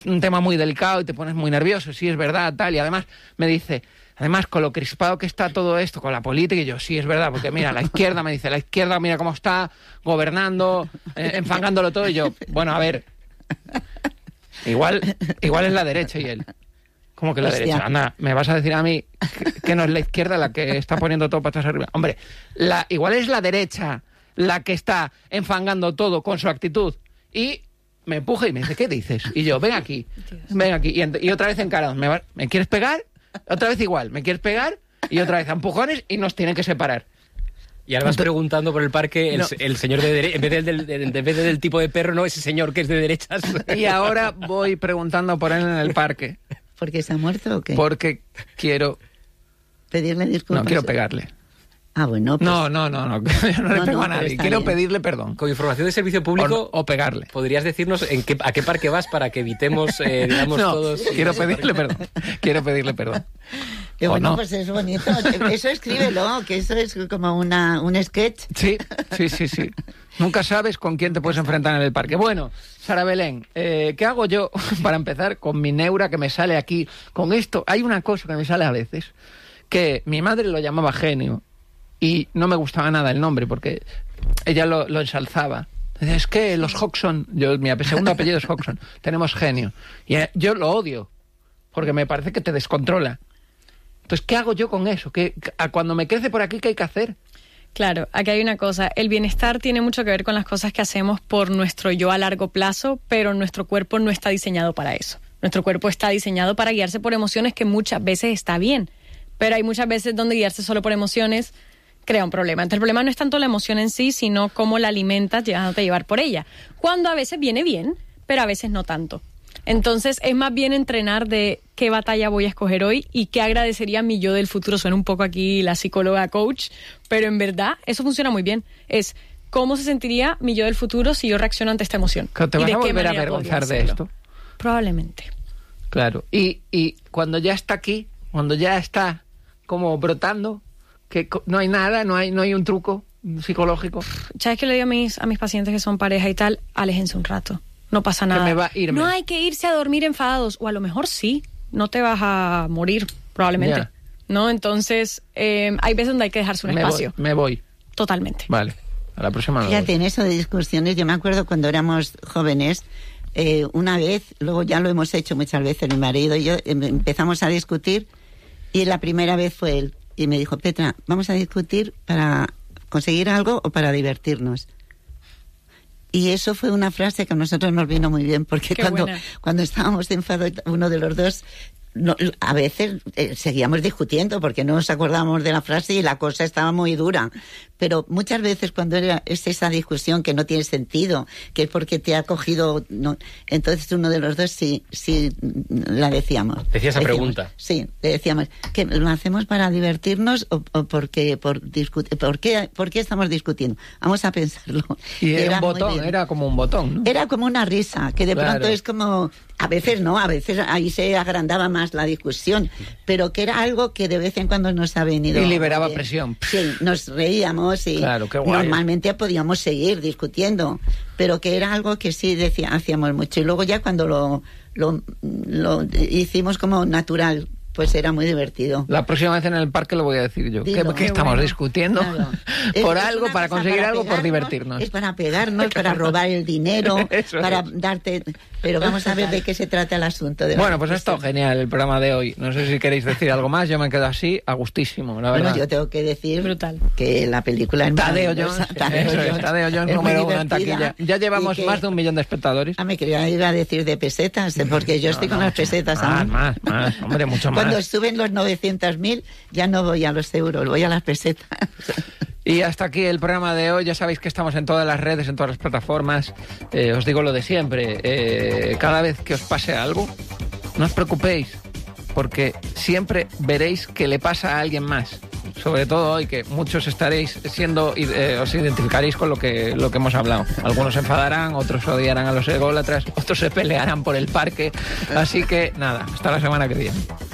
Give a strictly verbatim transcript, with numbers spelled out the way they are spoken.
un tema muy delicado y te pones muy nervioso, sí, es verdad, tal, y además me dice, además con lo crispado que está todo esto, con la política, y yo, sí, es verdad, porque mira, la izquierda, me dice, la izquierda, mira cómo está gobernando, eh, enfangándolo todo, y yo, bueno, a ver, igual, igual es la derecha, y él, ¿cómo que la Hostia. derecha? Anda, ¿me vas a decir a mí que, que no es la izquierda la que está poniendo todo patas arriba? Hombre, la, igual es la derecha la que está enfangando todo con su actitud, y me empuja y me dice, ¿qué dices? Y yo, ven aquí, ven aquí. Y, y otra vez encarados, ¿me, va, ¿me quieres pegar? Otra vez igual, ¿me quieres pegar? Y otra vez a empujones y nos tienen que separar. Y ahora vas Entonces, preguntando por el parque, el, no. el señor de derecha, en vez del, del, en vez del tipo de perro, no, ese señor que es de derechas. Y ahora voy preguntando por él en el parque. ¿Porque se ha muerto o qué? Porque quiero... ¿Pedirle disculpas? No, quiero pegarle. Ah, bueno, pues... No, no, no, no, yo no, no le pego no, a nadie. Quiero bien. pedirle perdón. Con información de servicio público... O, o pegarle. ¿Podrías decirnos en qué, a qué parque vas para que evitemos, eh, digamos, no, todos... quiero pedirle perdón. Quiero pedirle perdón. Qué bueno, no. pues es bonito. Eso escríbelo, que eso es como una, un sketch. Sí, sí, sí, sí. Nunca sabes con quién te puedes enfrentar en el parque. Bueno, Sara Belén, eh, ¿qué hago yo para empezar con mi neura que me sale aquí? Con esto, hay una cosa que me sale a veces, que mi madre lo llamaba genio. Y no me gustaba nada el nombre, porque ella lo, lo ensalzaba. Decía, es que los Hodgson, yo, mi segundo apellido es Hodgson, tenemos genio. Y yo lo odio, porque me parece que te descontrola. Entonces, ¿qué hago yo con eso? ¿Qué, a cuando me crece por aquí, ¿qué hay que hacer? Claro, aquí hay una cosa. El bienestar tiene mucho que ver con las cosas que hacemos por nuestro yo a largo plazo, pero nuestro cuerpo no está diseñado para eso. Nuestro cuerpo está diseñado para guiarse por emociones, que muchas veces está bien. Pero hay muchas veces donde guiarse solo por emociones crea un problema. Entonces el problema no es tanto la emoción en sí, sino cómo la alimentas llegándote a llevar por ella. Cuando a veces viene bien, pero a veces no tanto. Entonces es más bien entrenar de qué batalla voy a escoger hoy y qué agradecería mi yo del futuro. Suena un poco aquí la psicóloga coach, pero en verdad eso funciona muy bien. Es cómo se sentiría mi yo del futuro si yo reacciono ante esta emoción. ¿Te vas a volver a avergonzar de esto? Probablemente. Claro. Y, y cuando ya está aquí, cuando ya está como brotando, que no hay nada, no hay no hay un truco psicológico. ¿Sabes qué le digo a mis, a mis pacientes que son pareja y tal? Aléjense un rato. No pasa nada. Que me va a irme. No hay que irse a dormir enfadados. O a lo mejor sí. No te vas a morir, probablemente. Yeah. ¿No? Entonces, eh, hay veces donde hay que dejarse un me espacio. Voy, me voy. Totalmente. Vale. A la próxima. Fíjate, en eso de discusiones, yo me acuerdo cuando éramos jóvenes, eh, una vez, luego ya lo hemos hecho muchas veces, mi marido y yo, eh, empezamos a discutir, y la primera vez fue él. Y me dijo, Petra, vamos a discutir para conseguir algo o para divertirnos. Y eso fue una frase que a nosotros nos vino muy bien, porque cuando, cuando estábamos enfadados, uno de los dos, no, a veces eh, seguíamos discutiendo porque no nos acordábamos de la frase y la cosa estaba muy dura. Pero muchas veces cuando era, es esa discusión que no tiene sentido, que es porque te ha cogido... No, entonces uno de los dos sí, sí la decíamos. Decía esa decíamos, pregunta. Sí, le decíamos, ¿que lo hacemos para divertirnos o, o porque, por, discutir, por, qué, por qué estamos discutiendo? Vamos a pensarlo. Y era, era un botón, era como un botón, ¿no? Era como una risa, que de claro. pronto es como... A veces no, a veces ahí se agrandaba más la discusión, pero que era algo que de vez en cuando nos ha venido... Y liberaba bien. presión. Sí, nos reíamos y claro, qué guay. Normalmente podíamos seguir discutiendo, pero que era algo que sí decía, hacíamos mucho. Y luego ya cuando lo, lo, lo hicimos como natural, pues era muy divertido. La próxima vez en el parque lo voy a decir yo. Dilo, ¿Qué, ¿qué estamos bueno. discutiendo? Claro. por es, algo, es para conseguir para algo, por divertirnos. Es para pegarnos, para robar el dinero, para es. darte... Pero vamos a ver de qué se trata el asunto. De bueno, pues ha estado genial el programa de hoy. No sé si queréis decir algo más. Yo me quedo así, a gustísimo, la verdad. Bueno, yo tengo que decir brutal que la película es Tadeo Jones, Tadeo Jones, Tadeo Jones número uno en taquilla. Ya llevamos que, más de un millón de espectadores. Ah, me quería ir a decir de pesetas, porque yo no, estoy no, con las pesetas más, aún. Más, más, hombre, mucho más. Cuando suben los novecientos mil, ya no voy a los euros, voy a las pesetas. Y hasta aquí el programa de hoy. Ya sabéis que estamos en todas las redes, en todas las plataformas. Eh, os digo lo de siempre. Eh, cada vez que os pase algo, no os preocupéis, porque siempre veréis que le pasa a alguien más. Sobre todo hoy, que muchos estaréis siendo, eh, os identificaréis con lo que, lo que hemos hablado. Algunos se enfadarán, otros odiarán a los ególatras, otros se pelearán por el parque. Así que nada, hasta la semana que viene.